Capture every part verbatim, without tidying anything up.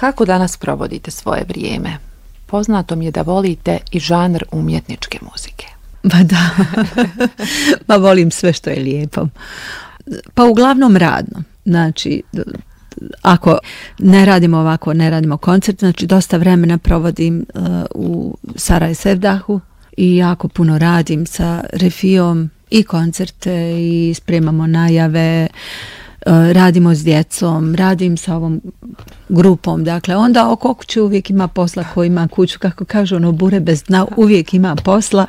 Kako danas provodite svoje vrijeme? Poznato mi je da volite i žanr umjetničke muzike. Pa da, pa volim sve što je lijepo. Pa uglavnom radno. Znači, ako ne radimo ovako, ne radimo koncert, znači dosta vremena provodim uh, u Saraj Sevdahu i jako puno radim sa Refijom i koncerte i spremamo najave, uh, radimo s djecom, radim sa ovom grupom, dakle onda oko kuće uvijek ima posla, ko ima kuću, kako kažu ono bure bez dna, uvijek ima posla,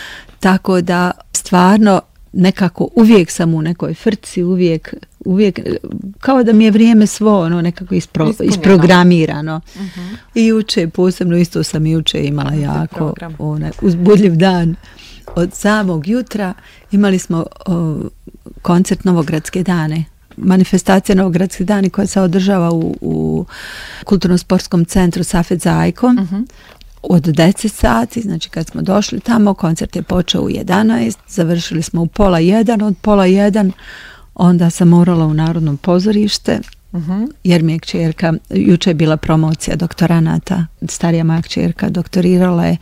tako da stvarno nekako uvijek sam u nekoj frci, uvijek, uvijek kao da mi je vrijeme svo ono nekako ispro, isprogramirano. Uh-huh. I juče, posebno isto sam juče imala jako onaj, uzbudljiv dan. Od samog jutra imali smo o, koncert Novogradske dane, manifestacija Novogradske dane koja se održava u, u kulturno-sportskom centru Safet Zajko. Uh-huh. Od deset sati, znači kad smo došli tamo, koncert je počeo u jedanaest, završili smo u pola jedan, od pola jedan onda sam morala u Narodno pozorište, uh-huh. jer mi je kćerka, juče je bila promocija doktoranata, starija moja kćerka doktorirala je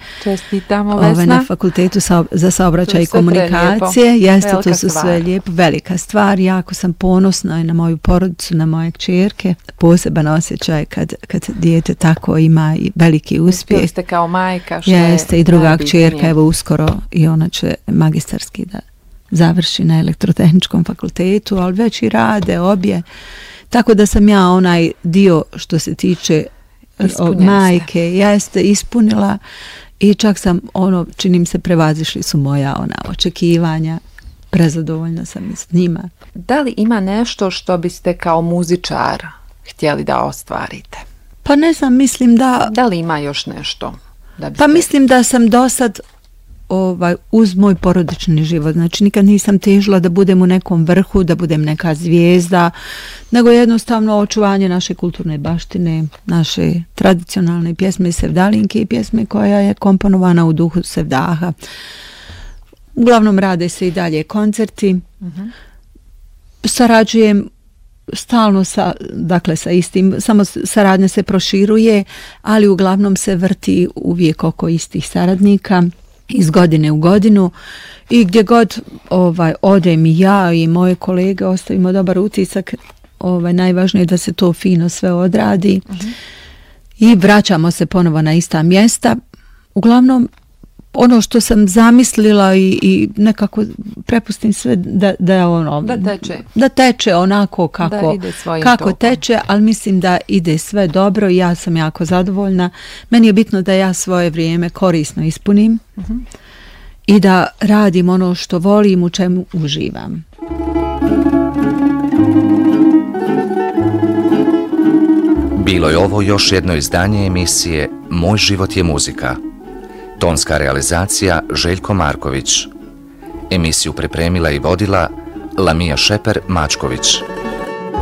ove, na fakultetu sa, za saobraćaj i komunikacije, jeste, velika to su stvar. Sve lijepo, velika stvar, jako sam ponosna i na moju porodicu, na moje kćerke, poseban osjećaj kad, kad dijete tako ima i veliki uspjeh. Jeste kao majka, što jeste, i druga kćerka, evo uskoro i ona će magistarski da završi na elektrotehničkom fakultetu, ali već i rade obje. Tako da sam ja onaj dio što se tiče o, majke, jeste ispunila i čak sam ono, činim se, prevazišli su moja ona očekivanja, prezadovoljna sam i s njima. Da li ima nešto što biste kao muzičar htjeli da ostvarite? Pa ne znam, mislim da... Da li ima još nešto? Da biste... Pa mislim da sam dosad ovaj, uz moj porodični život, znači nikad nisam težila da budem u nekom vrhu, da budem neka zvijezda, nego jednostavno očuvanje naše kulturne baštine, naše tradicionalne pjesme Sevdalinke i pjesme koja je komponovana u duhu Sevdaha. Uglavnom rade se i dalje koncerti, uh-huh. sarađujem stalno sa, dakle sa istim, samo saradnja se proširuje, ali uglavnom se vrti uvijek oko istih saradnika iz godine u godinu i gdje god ovaj, odem i ja i moje kolege ostavimo dobar utisak, ovaj, najvažnije je da se to fino sve odradi uh-huh. i vraćamo se ponovo na ista mjesta. Uglavnom ono što sam zamislila i, i nekako prepustim sve da, da, ono, da, teče. da teče onako kako, kako teče, ali mislim da ide sve dobro i ja sam jako zadovoljna. Meni je bitno da ja svoje vrijeme korisno ispunim uh-huh. i da radim ono što volim, u čemu uživam. Bilo je ovo još jedno izdanje emisije Moj život je muzika. Tonska realizacija Željko Marković. Emisiju pripremila i vodila Lamija Šeper Mačković.